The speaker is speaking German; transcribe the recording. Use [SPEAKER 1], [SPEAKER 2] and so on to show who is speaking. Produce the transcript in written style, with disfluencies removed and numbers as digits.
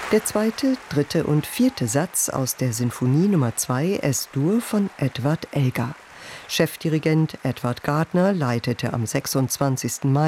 [SPEAKER 1] Der zweite, dritte und vierte Satz aus der Sinfonie Nummer 2 Es-Dur von Edward Elgar. Chefdirigent Edward Gardner leitete am 26. Mai